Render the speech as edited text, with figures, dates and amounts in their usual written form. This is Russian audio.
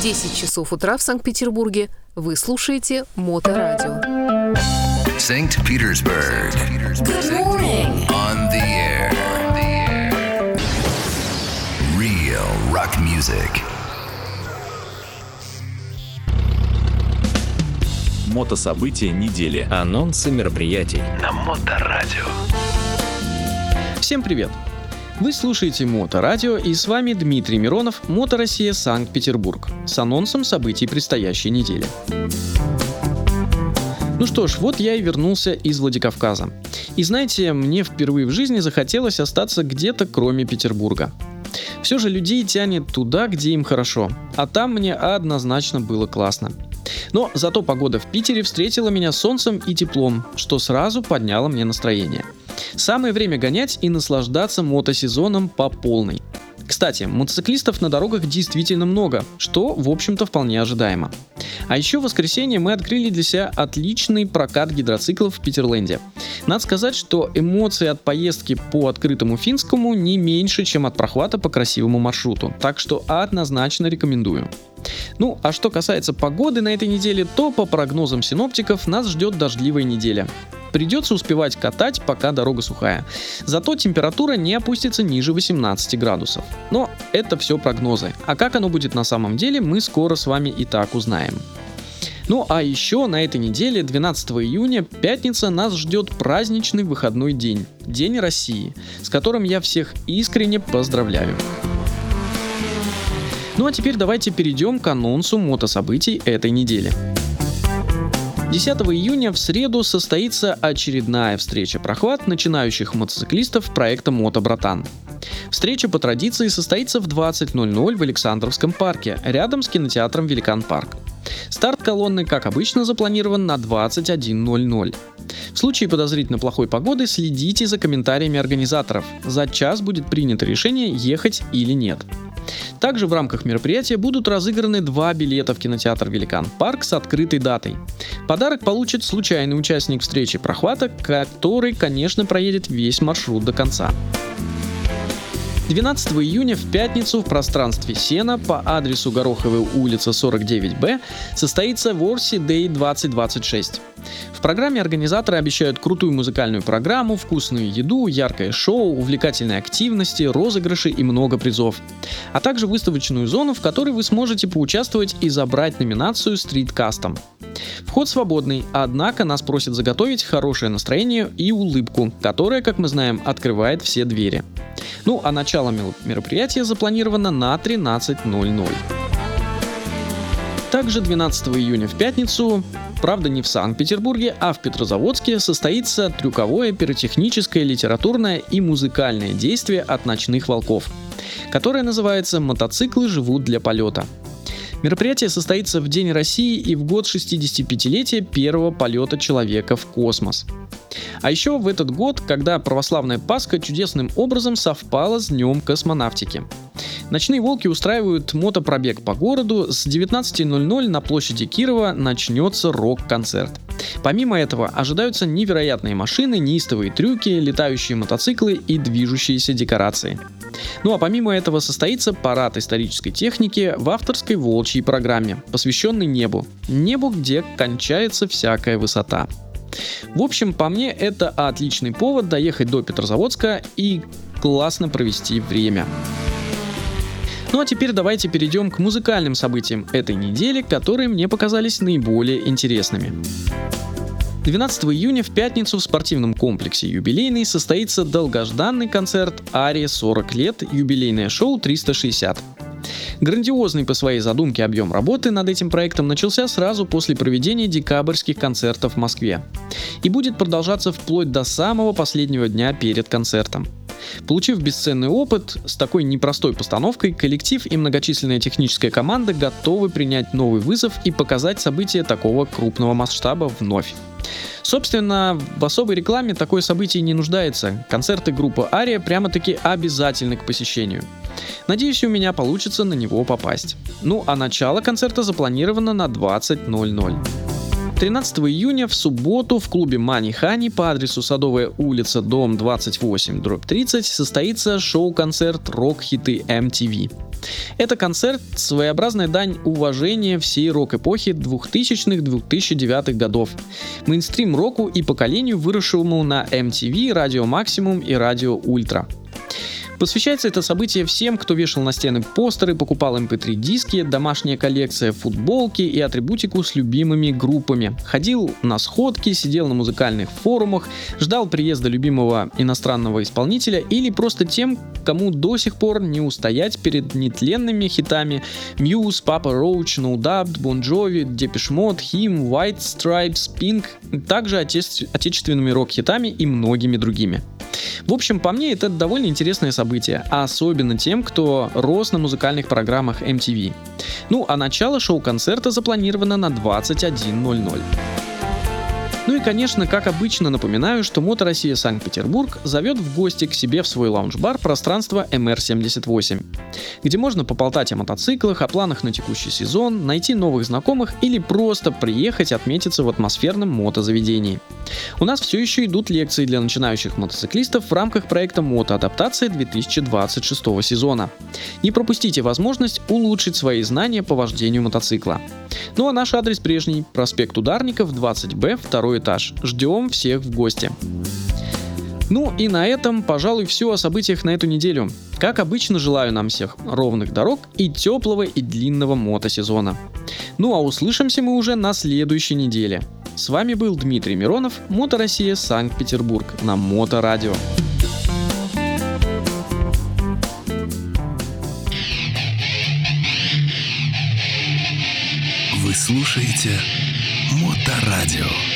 10 часов утра в Санкт-Петербурге. Вы слушаете Моторадио. Санкт-Петербург. Good morning. On the air. Real rock music. Мотособытия недели. Анонсы мероприятий На Моторадио. Всем привет! Вы слушаете Моторадио, и с вами Дмитрий Миронов, Мотороссия, Санкт-Петербург, с анонсом событий предстоящей недели. Ну что ж, вот я и вернулся из Владикавказа. И знаете, мне впервые в жизни захотелось остаться где-то кроме Петербурга. Все же людей тянет туда, где им хорошо, а там мне однозначно было классно. Но зато погода в Питере встретила меня солнцем и теплом, что сразу подняло мне настроение. Самое время гонять и наслаждаться мотосезоном по полной. Кстати, мотоциклистов на дорогах действительно много, что, в общем-то, вполне ожидаемо. А еще в воскресенье мы открыли для себя отличный прокат гидроциклов в Питерленде. Надо сказать, что эмоции от поездки по открытому Финскому не меньше, чем от прохвата по красивому маршруту, так что однозначно рекомендую. Ну, а что касается погоды на этой неделе, то по прогнозам синоптиков нас ждет дождливая неделя. Придется успевать катать, пока дорога сухая. Зато температура не опустится ниже 18 градусов. Но это все прогнозы. А как оно будет на самом деле, мы скоро с вами и так узнаем. Ну а еще на этой неделе, 12 июня, пятница, нас ждет праздничный выходной день. День России, с которым я всех искренне поздравляю. Ну а теперь давайте перейдем к анонсу мотособытий этой недели. 10 июня в среду состоится очередная встреча-прохват начинающих мотоциклистов проекта «Мотобратан». Встреча по традиции состоится в 20:00 в Александровском парке, рядом с кинотеатром «Великан Парк». Старт колонны, как обычно, запланирован на 21:00. В случае подозрительно плохой погоды следите за комментариями организаторов. За час будет принято решение, ехать или нет. Также в рамках мероприятия будут разыграны 2 билета в кинотеатр «Великан Парк» с открытой датой. Подарок получит случайный участник встречи прохвата, который, конечно, проедет весь маршрут до конца. 12 июня в пятницу в пространстве Сена по адресу Гороховая улица 49Б состоится Ворси Day 2026. В программе организаторы обещают крутую музыкальную программу, вкусную еду, яркое шоу, увлекательные активности, розыгрыши и много призов. А также выставочную зону, в которой вы сможете поучаствовать и забрать номинацию Street Custom. Вход свободный, однако нас просят заготовить хорошее настроение и улыбку, которая, как мы знаем, открывает все двери. Ну а начало мероприятия запланировано на 13:00. Также 12 июня в пятницу, правда не в Санкт-Петербурге, а в Петрозаводске, состоится трюковое, пиротехническое, литературное и музыкальное действие от «Ночных волков», которое называется «Мотоциклы живут для полета». Мероприятие состоится в День России и в год 65-летия первого полета человека в космос. А еще в этот год, когда православная Пасха чудесным образом совпала с Днем космонавтики. «Ночные волки» устраивают мотопробег по городу. С 19:00 на площади Кирова начнется рок-концерт. Помимо этого ожидаются невероятные машины, неистовые трюки, летающие мотоциклы и движущиеся декорации. Ну а помимо этого состоится парад исторической техники в авторской волчьей программе, посвященной небу. Небу, где кончается всякая высота. В общем, по мне, это отличный повод доехать до Петрозаводска и классно провести время. Ну а теперь давайте перейдем к музыкальным событиям этой недели, которые мне показались наиболее интересными. 12 июня в пятницу в спортивном комплексе «Юбилейный» состоится долгожданный концерт «Ария 40 лет. Юбилейное шоу 360». Грандиозный по своей задумке объем работы над этим проектом начался сразу после проведения декабрьских концертов в Москве и будет продолжаться вплоть до самого последнего дня перед концертом. Получив бесценный опыт, с такой непростой постановкой коллектив и многочисленная техническая команда готовы принять новый вызов и показать события такого крупного масштаба вновь. Собственно, в особой рекламе такое событие не нуждается. Концерты группы «Ария» прямо-таки обязательны к посещению. Надеюсь, у меня получится на него попасть. Ну а начало концерта запланировано на 20:00. 13 июня в субботу в клубе Money Honey по адресу Садовая улица, дом 28/30 состоится шоу-концерт «Рок-хиты MTV». Это концерт – своеобразная дань уважения всей рок-эпохи 2000-2009 годов, мейнстрим-року и поколению, выросшему на MTV, Радио Максимум и Радио Ультра. Посвящается это событие всем, кто вешал на стены постеры, покупал MP3-диски, домашняя коллекция, футболки и атрибутику с любимыми группами, ходил на сходки, сидел на музыкальных форумах, ждал приезда любимого иностранного исполнителя или просто тем, кому до сих пор не устоять перед нетленными хитами Muse, Papa Roach, No Doubt, Bon Jovi, Depeche Mode, Him, White Stripes, Pink, также отечественными рок-хитами и многими другими. В общем, по мне, это довольно интересное событие, а особенно тем, кто рос на музыкальных программах MTV. Ну, а начало шоу-концерта запланировано на 21:00. Ну и, конечно, как обычно, напоминаю, что Moto Россия Санкт-Петербург зовет в гости к себе в свой лаунж-бар пространство MR78, где можно поболтать о мотоциклах, о планах на текущий сезон, найти новых знакомых или просто приехать отметиться в атмосферном мотозаведении. У нас все еще идут лекции для начинающих мотоциклистов в рамках проекта «Мотоадаптация» 2026 сезона. Не пропустите возможность улучшить свои знания по вождению мотоцикла. Ну а наш адрес прежний: проспект Ударников, 20Б, 2 этаж. Ждем всех в гости. Ну и на этом, пожалуй, все о событиях на эту неделю. Как обычно, желаю нам всех ровных дорог и теплого и длинного мотосезона. Ну а услышимся мы уже на следующей неделе. С вами был Дмитрий Миронов, Moto Россия Санкт-Петербург на Моторадио. Вы слушаете Моторадио.